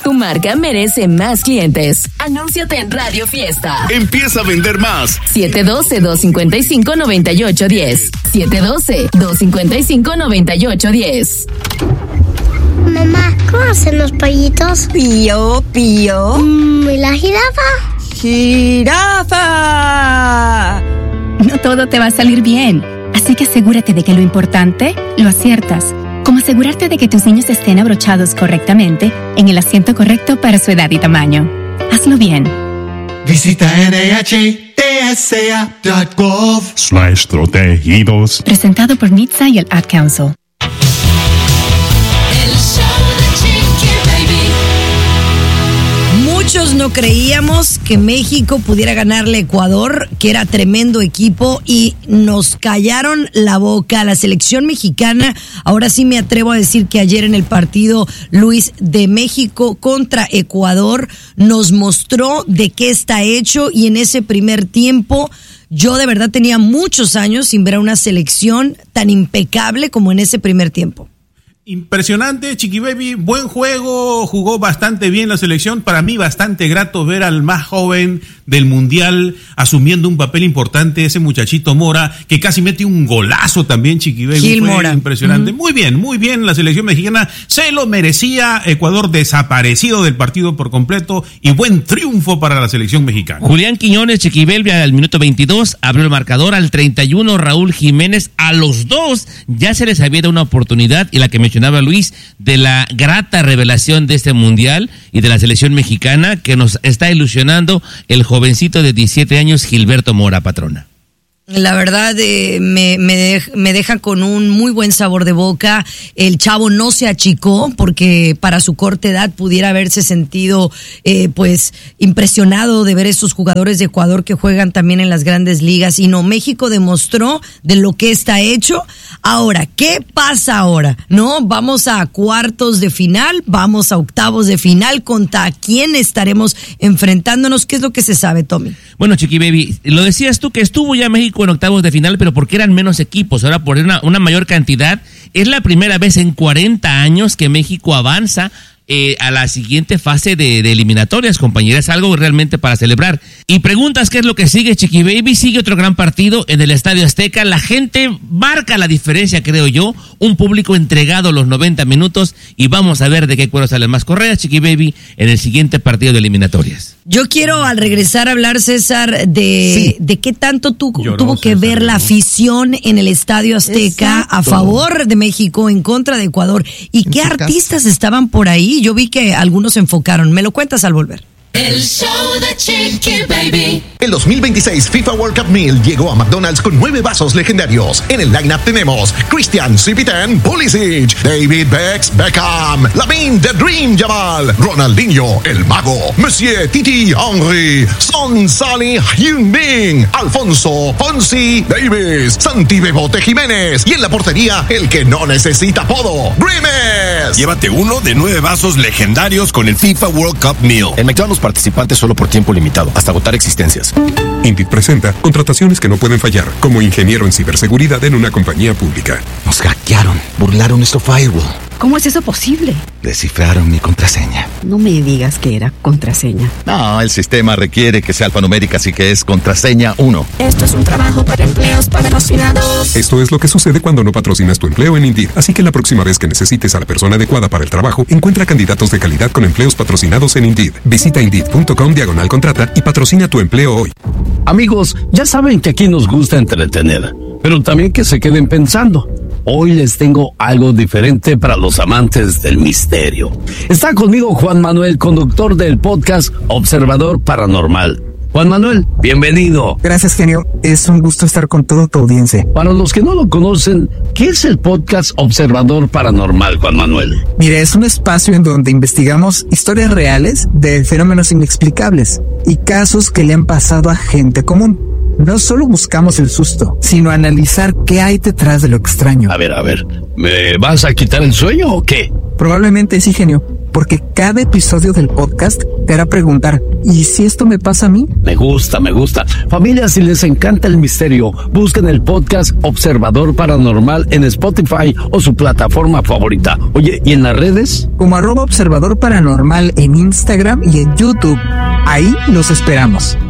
Tu marca merece más clientes. Anúnciate en Radio Fiesta. Empieza a vender más. 712-255-9810. 712-255-9810. Mamá, ¿cómo hacen los pollitos? Pío, pío. ¿Y la jirafa? ¡Jirafa! No todo te va a salir bien, así que asegúrate de que lo importante lo aciertas. Como asegurarte de que tus niños estén abrochados correctamente en el asiento correcto para su edad y tamaño. Hazlo bien. Visita NHTSA.gov/protegidos. Presentado por NHTSA y el Ad Council. Muchos no creíamos que México pudiera ganarle a Ecuador, que era tremendo equipo, y nos callaron la boca. La selección mexicana, ahora sí me atrevo a decir que ayer en el partido, Luis, de México contra Ecuador, nos mostró de qué está hecho, y en ese primer tiempo yo de verdad tenía muchos años sin ver a una selección tan impecable como en ese primer tiempo. Impresionante, Chiqui Baby, buen juego, jugó bastante bien la selección. Para mí bastante grato ver al más joven del Mundial asumiendo un papel importante, ese muchachito Mora, que casi mete un golazo también, Chiqui Baby. Gil Fue Mora. Impresionante. Muy bien, la selección mexicana se lo merecía. Ecuador desaparecido del partido por completo y buen triunfo para la selección mexicana. Julián Quiñones, Chiqui Baby, al minuto 22 abrió el marcador. Al 31 Raúl Jiménez. A los dos ya se les había dado una oportunidad, y la que mencionaba Luis, de la grata revelación de este mundial y de la selección mexicana, que nos está ilusionando el jovencito de 17 años, Gilberto Mora, patrona. La verdad, me deja con un muy buen sabor de boca. El chavo no se achicó, porque para su corta edad pudiera haberse sentido pues impresionado de ver esos jugadores de Ecuador que juegan también en las grandes ligas. Y no, México demostró de lo que está hecho. Ahora, ¿qué pasa ahora? ¿No? Vamos a cuartos de final, vamos a octavos de final. ¿Contra quién estaremos enfrentándonos? ¿Qué es lo que se sabe, Tommy? Bueno, Chiqui Baby, lo decías tú que estuvo ya México en octavos de final, pero porque eran menos equipos, ahora por una mayor cantidad. Es la primera vez en 40 años que México avanza a la siguiente fase de eliminatorias, compañeras, algo realmente para celebrar. Y preguntas qué es lo que sigue, Chiqui Baby. Sigue otro gran partido en el Estadio Azteca. La gente marca la diferencia, creo yo. Un público entregado los 90 minutos, y vamos a ver de qué cuero salen más correas, Chiqui Baby, en el siguiente partido de eliminatorias. Yo quiero al regresar hablar, César, de qué tanto tuvo que César, ver la afición en el Estadio Azteca. Exacto. A favor de México, en contra de Ecuador. ¿Y qué artistas estaban por ahí? Yo vi que algunos se enfocaron. ¿Me lo cuentas al volver? El show de Chiqui Baby. El 2026 FIFA World Cup Meal llegó a McDonald's con 9 vasos legendarios. En el lineup tenemos Christian CP10 Pulisic, David Beckham, Lamine The Dream Yamal, Ronaldinho El Mago, Monsieur Titi Henry, Son Salih Heung-min, Alfonso Fonsi Davis, Santi Bebote Jiménez, y en la portería el que no necesita apodo, Grimes. Llévate uno de 9 vasos legendarios con el FIFA World Cup Meal. En McDonald's participantes solo por tiempo limitado, hasta agotar existencias. Indeed presenta contrataciones que no pueden fallar, como ingeniero en ciberseguridad en una compañía pública. Nos hackearon, burlaron nuestro firewall. ¿Cómo es eso posible? Descifraron mi contraseña. No me digas que era contraseña. No, el sistema requiere que sea alfanumérica, así que es contraseña 1. Esto es un trabajo para empleos patrocinados. Esto es lo que sucede cuando no patrocinas tu empleo en Indeed. Así que la próxima vez que necesites a la persona adecuada para el trabajo, encuentra candidatos de calidad con empleos patrocinados en Indeed. Visita Indeed.com/contrata y patrocina tu empleo hoy. Amigos, ya saben que aquí nos gusta entretener, pero también que se queden pensando. Hoy les tengo algo diferente para los amantes del misterio. Está conmigo Juan Manuel, conductor del podcast Observador Paranormal. Juan Manuel, bienvenido. Gracias, genio. Es un gusto estar con toda tu audiencia. Para los que no lo conocen, ¿qué es el podcast Observador Paranormal, Juan Manuel? Mire, es un espacio en donde investigamos historias reales de fenómenos inexplicables y casos que le han pasado a gente común. No solo buscamos el susto, sino analizar qué hay detrás de lo extraño. A ver, ¿me vas a quitar el sueño o qué? Probablemente sí, genio. porque cada episodio del podcast te hará preguntar, ¿y si esto me pasa a mí? Me gusta. Familia, si les encanta el misterio, busquen el podcast Observador Paranormal en Spotify o su plataforma favorita. Oye, ¿y en las redes? Como @Observador Paranormal en Instagram y en YouTube. Ahí los esperamos.